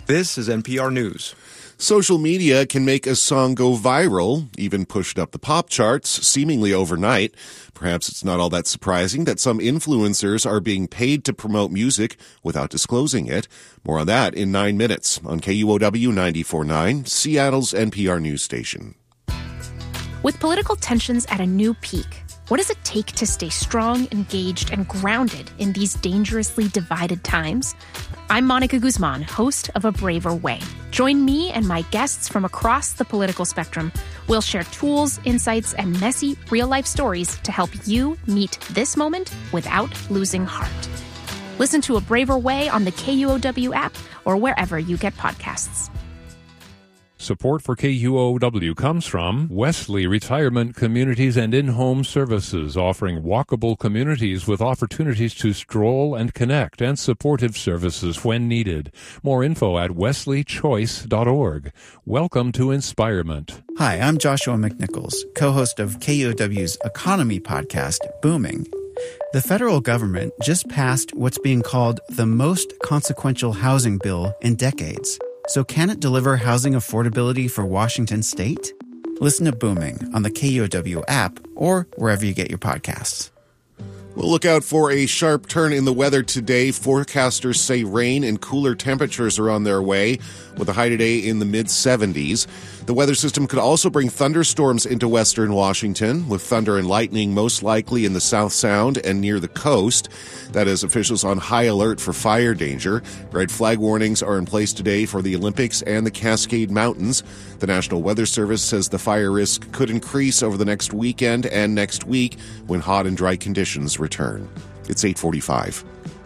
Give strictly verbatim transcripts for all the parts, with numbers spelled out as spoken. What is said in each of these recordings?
This is N P R News. Social media can make a song go viral, even pushed up the pop charts, seemingly overnight. Perhaps it's not all that surprising that some influencers are being paid to promote music without disclosing it. More on that in nine minutes on K U O W ninety-four point nine, Seattle's N P R news station. With political tensions at a new peak, what does it take to stay strong, engaged, and grounded in these dangerously divided times? I'm Monica Guzman, host of A Braver Way. Join me and my guests from across the political spectrum. We'll share tools, insights, and messy, real-life stories to help you meet this moment without losing heart. Listen to A Braver Way on the K U O W app or wherever you get podcasts. Support for K U O W comes from Wesley Retirement Communities and In-Home Services, offering walkable communities with opportunities to stroll and connect and supportive services when needed. More info at wesley choice dot org. Welcome to Inspirement. Hi, I'm Joshua McNichols, co-host of K U O W's economy podcast, Booming. The federal government just passed what's being called the most consequential housing bill in decades. So can it deliver housing affordability for Washington state? Listen to Booming on the K U O W app or wherever you get your podcasts. We'll look out for a sharp turn in the weather today. Forecasters say rain and cooler temperatures are on their way, with a high today in the mid seventies. The weather system could also bring thunderstorms into western Washington, with thunder and lightning most likely in the South Sound and near the coast. That is, officials on high alert for fire danger. Red flag warnings are in place today for the Olympics and the Cascade Mountains. The National Weather Service says the fire risk could increase over the next weekend and next week when hot and dry conditions return. It's eight forty-five.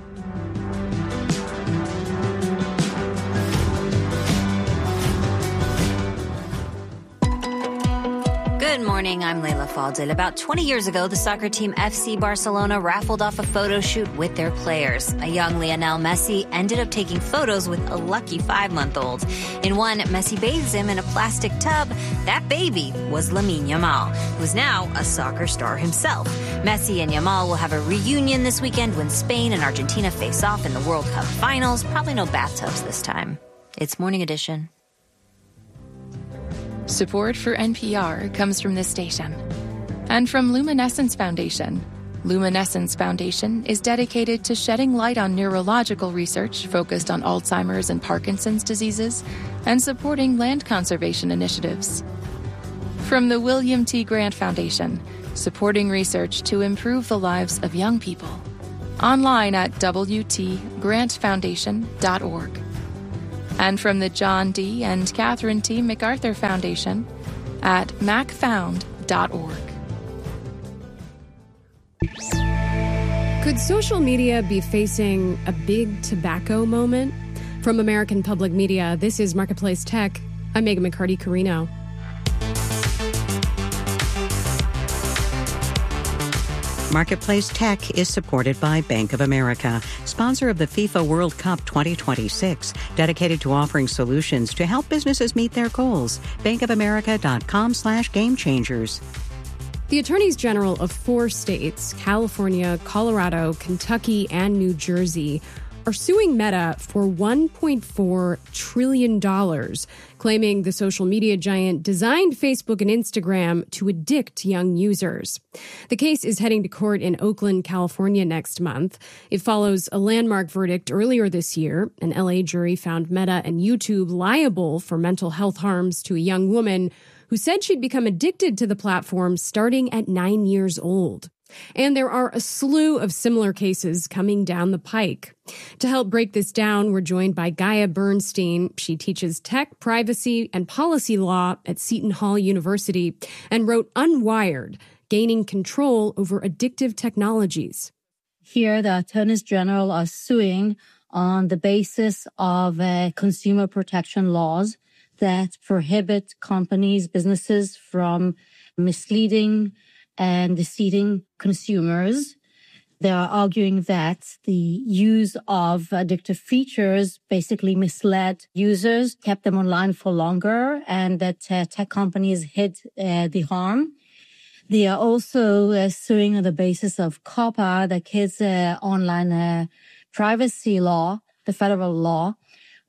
Good morning, I'm Layla Faldil. About twenty years ago, the soccer team F C Barcelona raffled off a photo shoot with their players. A young Lionel Messi ended up taking photos with a lucky five-month-old. In one, Messi bathes him in a plastic tub. That baby was Lamine Yamal, who's now a soccer star himself. Messi and Yamal will have a reunion this weekend when Spain and Argentina face off in the World Cup finals. Probably no bathtubs this time. It's Morning Edition. Support for N P R comes from this station and from Luminescence Foundation. Luminescence Foundation is dedicated to shedding light on neurological research focused on Alzheimer's and Parkinson's diseases and supporting land conservation initiatives. From the William T. Grant Foundation, supporting research to improve the lives of young people. Online at w t grant foundation dot org. And from the John D. and Catherine T. MacArthur Foundation at mac found dot org. Could social media be facing a big tobacco moment? From American Public Media, this is Marketplace Tech. I'm Megan McCarty-Carino. Marketplace Tech is supported by Bank of America, sponsor of the FIFA World Cup twenty twenty-six, dedicated to offering solutions to help businesses meet their goals. bankofamerica.com slash game changers. The attorneys general of four states, California, Colorado, Kentucky, and New Jersey, are suing Meta for one point four trillion dollars, claiming the social media giant designed Facebook and Instagram to addict young users. The case is heading to court in Oakland, California next month. It follows a landmark verdict earlier this year. An L A jury found Meta and YouTube liable for mental health harms to a young woman who said she'd become addicted to the platform starting at nine years old. And there are a slew of similar cases coming down the pike. To help break this down, we're joined by Gaia Bernstein. She teaches tech, privacy, and policy law at Seton Hall University and wrote Unwired, Gaining Control Over Addictive Technologies. Here, the attorneys general are suing on the basis of uh, consumer protection laws that prohibit companies, businesses from misleading and deceiving consumers. They are arguing that the use of addictive features basically misled users, kept them online for longer, and that uh, tech companies hid uh, the harm. They are also uh, suing on the basis of COPPA, the Kids uh, Online uh, Privacy Law, the federal law,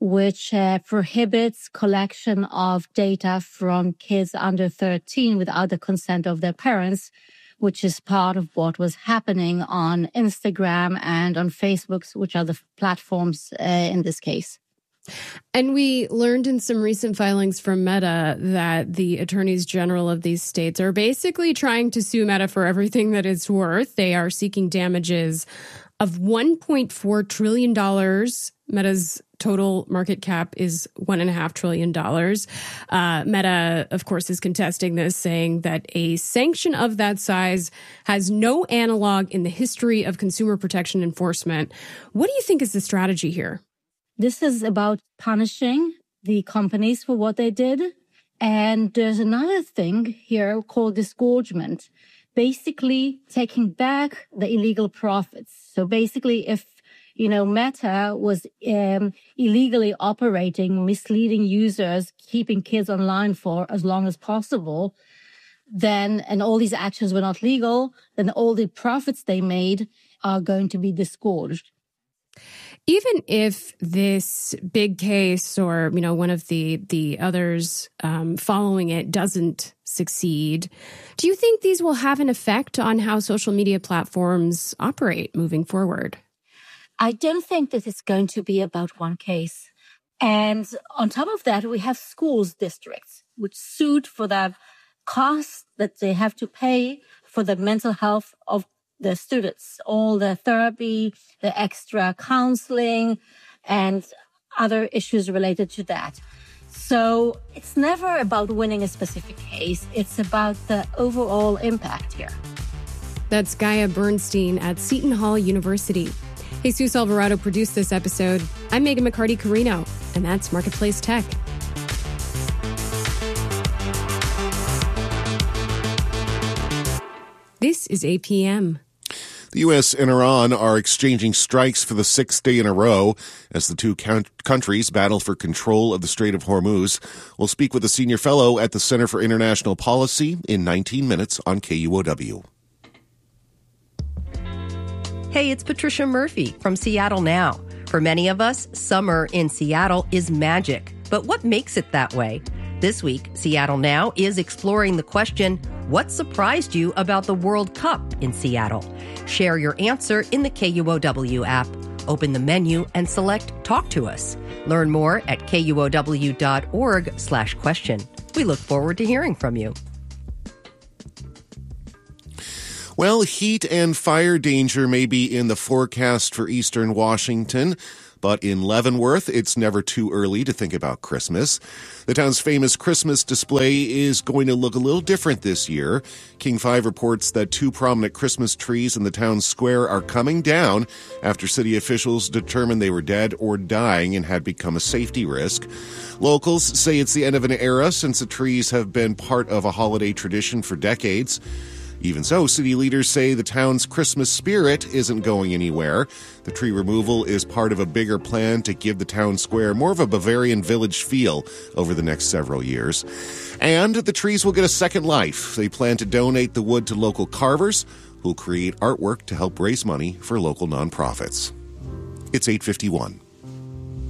which uh, prohibits collection of data from kids under thirteen without the consent of their parents, which is part of what was happening on Instagram and on Facebook, which are the platforms uh, in this case. And we learned in some recent filings from Meta that the attorneys general of these states are basically trying to sue Meta for everything that it's worth. They are seeking damages of one point four trillion dollars. Meta's total market cap is one point five trillion dollars. Uh, Meta, of course, is contesting this, saying that a sanction of that size has no analog in the history of consumer protection enforcement. What do you think is the strategy here? This is about punishing the companies for what they did. And there's another thing here called disgorgement, basically taking back the illegal profits. So basically, if, you know, Meta was um, illegally operating, misleading users, keeping kids online for as long as possible, then, and all these actions were not legal, then all the profits they made are going to be disgorged. Even if this big case or, you know, one of the the others um, following it doesn't succeed, do you think these will have an effect on how social media platforms operate moving forward? I don't think that it's going to be about one case. And on top of that, we have schools districts which sued for the costs that they have to pay for the mental health of the students, all the therapy, the extra counseling, and other issues related to that. So it's never about winning a specific case. It's about the overall impact here. That's Gaia Bernstein at Seton Hall University. Jesus Alvarado produced this episode. I'm Megan McCarty-Carino, and that's Marketplace Tech. This is A P M. The U S and Iran are exchanging strikes for the sixth day in a row as the two countries battle for control of the Strait of Hormuz. We'll speak with a senior fellow at the Center for International Policy in nineteen minutes on K U O W. Hey, it's Patricia Murphy from Seattle Now. For many of us, summer in Seattle is magic. But what makes it that way? This week, Seattle Now is exploring the question, what surprised you about the World Cup in Seattle? Share your answer in the K U O W app. Open the menu and select Talk to Us. Learn more at kuow.org slash question. We look forward to hearing from you. Well, heat and fire danger may be in the forecast for eastern Washington, but in Leavenworth, it's never too early to think about Christmas. The town's famous Christmas display is going to look a little different this year. King five reports that two prominent Christmas trees in the town's square are coming down after city officials determined they were dead or dying and had become a safety risk. Locals say it's the end of an era since the trees have been part of a holiday tradition for decades. Even so, city leaders say the town's Christmas spirit isn't going anywhere. The tree removal is part of a bigger plan to give the town square more of a Bavarian village feel over the next several years. And the trees will get a second life. They plan to donate the wood to local carvers who'll create artwork to help raise money for local nonprofits. It's eight fifty-one.